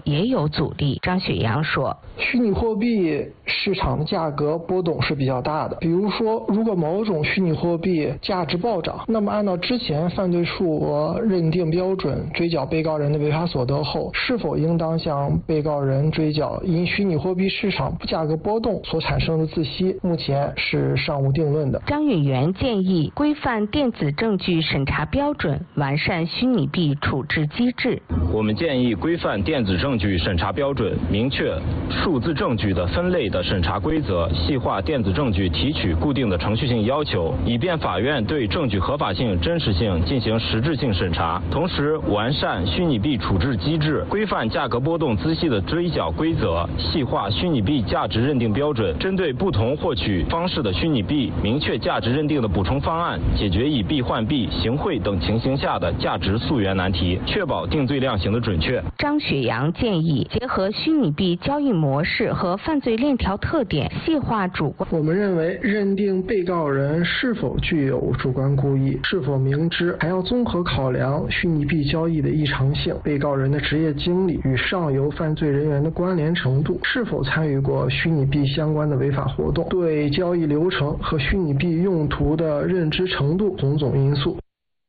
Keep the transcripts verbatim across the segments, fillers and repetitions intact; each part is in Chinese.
也有阻力。张雪阳说， 虚拟货币市场的价格波动是比较大的，比如说如果某种虚拟货币价值暴涨，那么按照之前犯罪数额认定标准追缴被告人的违法所得后，是否应当向被告人追缴因虚拟货币市场价格波动所产生的孳息，目前是尚无定论的。 张允元建议规范电子证据审查标准，完善虚拟币处置机制。 我们建议规范电子证据审查标准，明确数字证据的分类的审查规则，细化电子证据提取固定的程序性要求，以便法院对证据合法性、真实性进行实质性审查。同时，完善虚拟币处置机制，规范价格波动孳息的追缴规则，细化虚拟币价值认定标准，针对不同获取方式的虚拟币，明确价值认定的补充方案，解决以币换币、行贿等情形下的价值溯源难题，确保定罪量刑的准确。 张雪阳建议结合虚拟币交易模式和犯罪链条特点，细化主观。 我们认为，认定被告人是否具有主观故意，是否明知，还要综合考量虚拟币交易的异常性、被告人的职业经历与上游犯罪人员的关联程度，是否参与过虚拟币相关的违法活动，对交易流程和虚拟币用途的认知程度种种因素。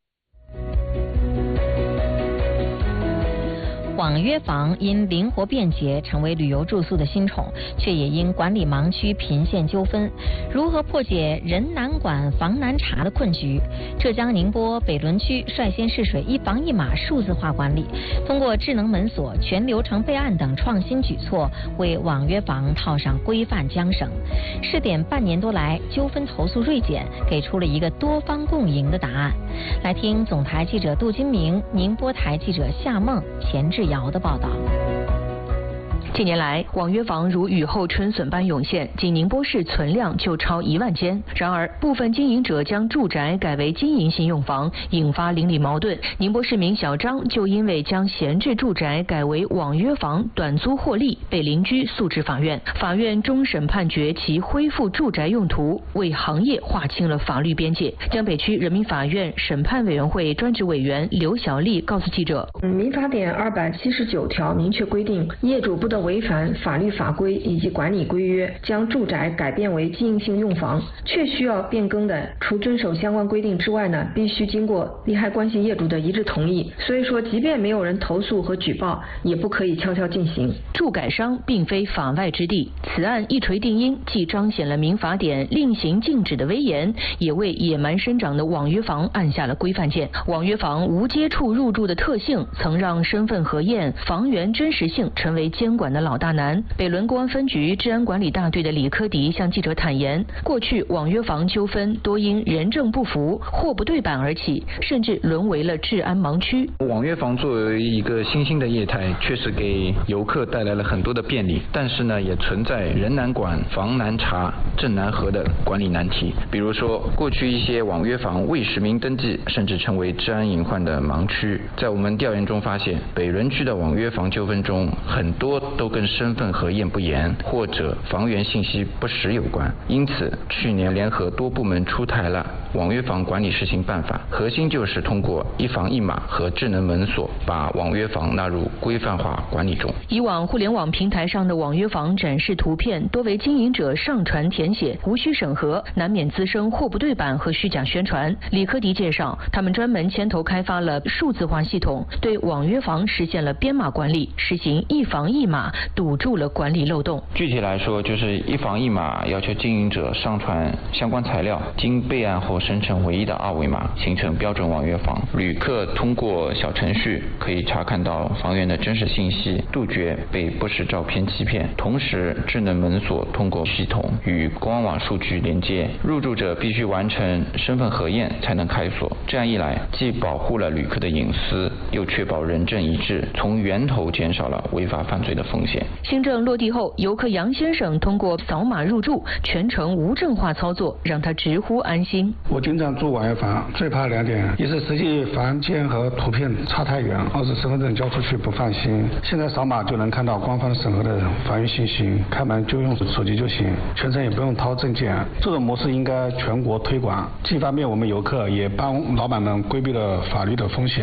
网约房因灵活便捷成为旅游住宿的新宠，却也因管理盲区频现纠纷。如何破解人难管房难查的困局？浙江宁波北仑区率先试水一房一码数字化管理，通过智能门锁、全流程备案等创新举措，为网约房套上规范缰绳。试点半年多来，纠纷投诉锐减，给出了一个多方共赢的答案。来听总台记者杜金明、宁波台记者夏梦、钱志尧的报道。 近年来，网约房如雨后春笋般涌现，仅宁波市存量就超一万间。然而，部分经营者将住宅改为经营性用房，引发邻里矛盾。宁波市民小张就因为将闲置住宅改为网约房短租获利，被邻居诉至法院。法院终审判决其恢复住宅用途，为行业划清了法律边界。江北区人民法院审判委员会专职委员刘小丽告诉记者：“ 民法典二百七十九条明确规定，业主不得违反法律法规以及管理规约，将住宅改变为经营性用房。确需要变更的，除遵守相关规定之外呢，必须经过利害关系业主的一致同意。所以说，即便没有人投诉和举报，也不可以悄悄进行。 住改商并非法外之地，此案一锤定音，既彰显了民法典令行禁止的威严，也为野蛮生长的网约房按下了规范键。网约房无接触入住的特性，曾让身份核验、房源真实性成为监管的老大难。北仑公安分局治安管理大队的李科迪向记者坦言，过去网约房纠纷多因人证不符、货不对版而起，甚至沦为了治安盲区。 网约房作为一个新兴的业态，确实给游客带来了很多的便利，但是呢，也存在人难管、房难查、证难核的管理难题。比如说，过去一些网约房未实名登记，甚至成为治安隐患的盲区。在我们调研中发现，北仑区的网约房纠纷中，很多都跟身份核验不严或者房源信息不实有关。因此，去年联合多部门出台了网约房管理试行办法，核心就是通过一房一码和智能门锁，把网约房纳入规范化管理中。 以往互联网平台上的网约房展示图片多为经营者上传填写，无需审核，难免滋生货不对版和虚假宣传。李科迪介绍，他们专门牵头开发了数字化系统，对网约房实现了编码管理，实行一房一码，堵住了管理漏洞。 具体来说，就是一房一码要求经营者上传相关材料，经备案后生成唯一的二维码，形成标准网约房。旅客通过小程序可以查看到房源的真实信息，杜绝被不实照片欺骗。同时，智能门锁通过系统与公安网数据连接，入住者必须完成身份核验才能开锁。这样一来，既保护了旅客的隐私，又确保人证一致，从源头减少了违法犯罪的风险。 新政落地后，游客杨先生通过扫码入住，全程无证化操作，让他直呼安心。 我经常住网约房，最怕两点：一是实际房间和图片差太远；二是身份证交出去不放心。现在扫码就能看到官方审核的房源信息，开门就用手机就行，全程也不用掏证件。这种模式应该全国推广，既方便我们游客，也帮老板们规避了法律的风险。